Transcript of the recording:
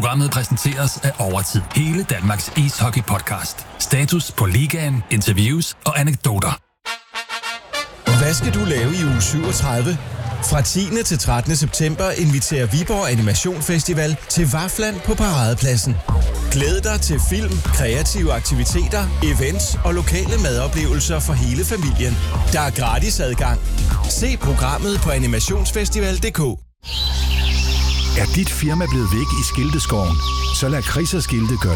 Programmet præsenteres af Overtid. Hele Danmarks ishockey-podcast. Status på ligaen, interviews og anekdoter. Hvad skal du lave i uge 37? Fra 10. til 13. september inviterer Viborg Animation Festival til Vafland på Paradepladsen. Glæd dig til film, kreative aktiviteter, events og lokale madoplevelser for hele familien. Der er gratis adgang. Se programmet på animationsfestival.dk. Er dit firma blevet væk i skilteskoven? Så lad Kriser Skilte gøre